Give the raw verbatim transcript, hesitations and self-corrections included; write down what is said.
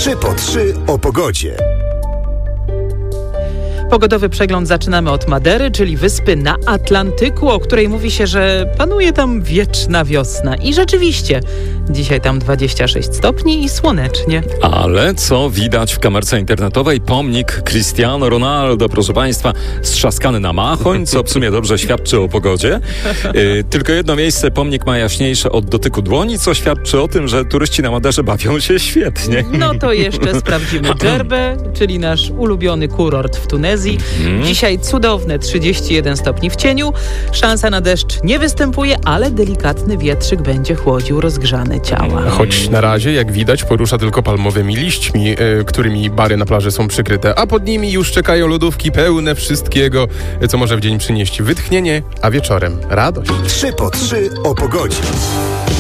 trzy po trzy o pogodzie. Pogodowy przegląd zaczynamy od Madery, czyli wyspy na Atlantyku, o której mówi się, że panuje tam wieczna wiosna. I rzeczywiście, dzisiaj tam dwadzieścia sześć stopni i słonecznie. Ale co widać w kamerce internetowej? Pomnik Cristiano Ronaldo, proszę Państwa, strzaskany na machoń, co w sumie dobrze świadczy o pogodzie. Yy, tylko jedno miejsce, pomnik ma jaśniejsze od dotyku dłoni, co świadczy o tym, że turyści na Maderze bawią się świetnie. No to jeszcze sprawdzimy Dżerbę, czyli nasz ulubiony kurort w Tunezji. Mm. Dzisiaj cudowne trzydzieści jeden stopni w cieniu. Szansa na deszcz nie występuje, ale delikatny wietrzyk będzie chłodził rozgrzane ciała. Choć na razie, jak widać, porusza tylko palmowymi liśćmi, yy, którymi bary na plaży są przykryte, a pod nimi już czekają lodówki pełne wszystkiego, co może w dzień przynieść wytchnienie, a wieczorem radość. trzy po trzy o pogodzie.